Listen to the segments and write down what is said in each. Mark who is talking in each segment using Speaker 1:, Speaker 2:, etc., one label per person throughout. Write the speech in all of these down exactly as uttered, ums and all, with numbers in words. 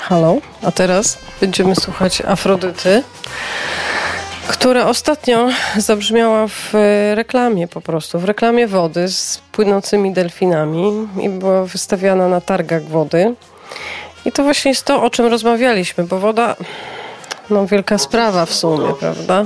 Speaker 1: Halo, a teraz będziemy słuchać Afrodyty, która ostatnio zabrzmiała w reklamie po prostu, w reklamie wody z płynącymi delfinami i była wystawiana na targach wody. I to właśnie jest to, o czym rozmawialiśmy, bo woda, no wielka sprawa w sumie, prawda?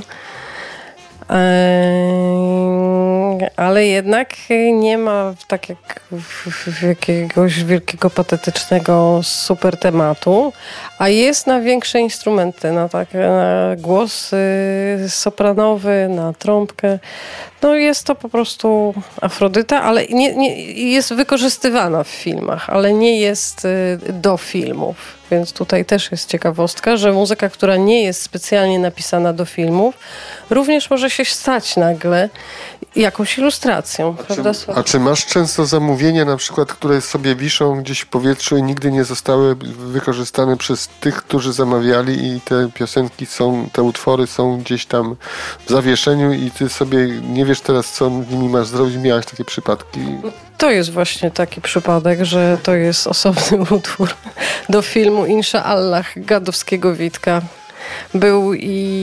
Speaker 1: Ale jednak nie ma tak jak w jakiegoś wielkiego, patetycznego super tematu, a jest na większe instrumenty, na, tak, na głos sopranowy, na trąbkę. No jest to po prostu Afrodyta, ale nie, nie, jest wykorzystywana w filmach, ale nie jest do filmów. Więc tutaj też jest ciekawostka, że muzyka, która nie jest specjalnie napisana do filmów, również może się stać nagle jakąś ilustracją.
Speaker 2: A,
Speaker 1: prawda?
Speaker 2: czy, a czy masz często zamówienia, na przykład, które sobie wiszą gdzieś w powietrzu i nigdy nie zostały wykorzystane przez tych, którzy zamawiali i te piosenki są, te utwory są gdzieś tam w zawieszeniu i ty sobie nie wiesz teraz, co z nimi masz zrobić? Miałaś takie przypadki?
Speaker 1: To jest właśnie taki przypadek, że to jest osobny utwór do filmu Insza Allah Gadowskiego Witka. Był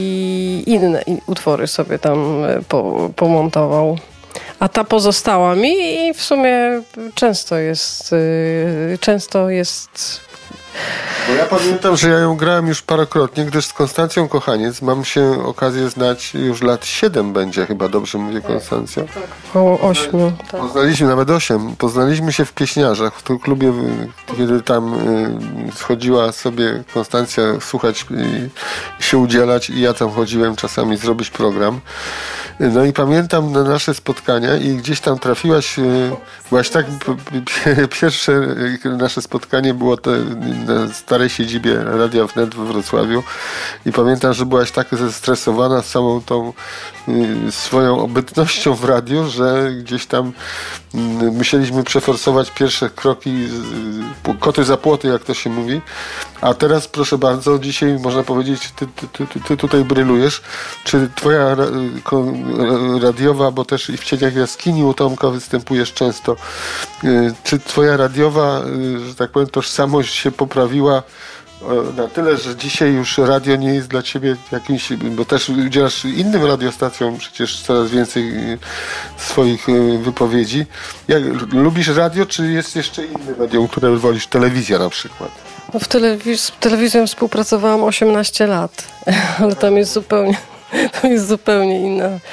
Speaker 1: i inne utwory sobie tam po, pomontował. A ta pozostała mi i w sumie często jest często jest...
Speaker 2: Bo ja pamiętam, że ja ją grałem już parokrotnie, gdyż z Konstancją Kochaniec mam się okazję znać już lat siedem będzie, chyba dobrze mówię, Konstancja?
Speaker 1: Tak, około ośmiu. Tak.
Speaker 2: Poznaliśmy, nawet osiem. Poznaliśmy się w Pieśniarzach, w tym klubie, kiedy tam y, schodziła sobie Konstancja słuchać i się udzielać i ja tam chodziłem czasami zrobić program. No i pamiętam na nasze spotkania i gdzieś tam trafiłaś, y, byłaś tak, p- p- pierwsze nasze spotkanie było te, na starej siedzibie Radia Wnet we Wrocławiu i pamiętam, że byłaś tak zestresowana samą tą y, swoją obecnością w radiu, że gdzieś tam y, musieliśmy przeforsować pierwsze kroki, y, koty za płoty, jak to się mówi. A teraz, proszę bardzo, dzisiaj można powiedzieć, ty, ty, ty, ty tutaj brylujesz. Czy twoja ra, ko, radiowa, bo też i w Cieniach Jaskini u Tomka występujesz często, y, czy twoja radiowa, y, że tak powiem, tożsamość się poprawiła na tyle, że dzisiaj już radio nie jest dla ciebie jakimś, bo też udzielasz innym radiostacjom przecież coraz więcej swoich wypowiedzi. Jak, lubisz radio, czy jest jeszcze inne radio, które wolisz? Telewizja na przykład?
Speaker 1: No w telewiz- z telewizją współpracowałam osiemnaście lat, ale tam jest zupełnie, tam jest zupełnie inna